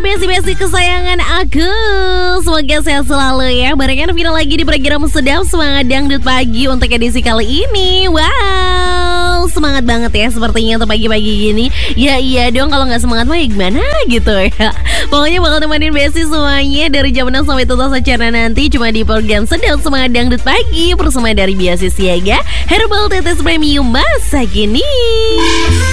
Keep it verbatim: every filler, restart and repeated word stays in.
besti-besti kesayangan aku, semoga sehat selalu ya. Barengan Vina lagi di program Sedap Semangat Dangdut Pagi untuk edisi kali ini. Wow, semangat banget ya sepertinya untuk pagi-pagi gini. Ya iya dong, kalau nggak semangat mah ya gimana gitu ya. Pokoknya bakal nemenin besti semuanya dari jam enam sampai tuntas acara nanti cuma di program Sedap Semangat Dangdut Pagi bersama dari Biasi Siaga Herbal Tetes Premium masa kini.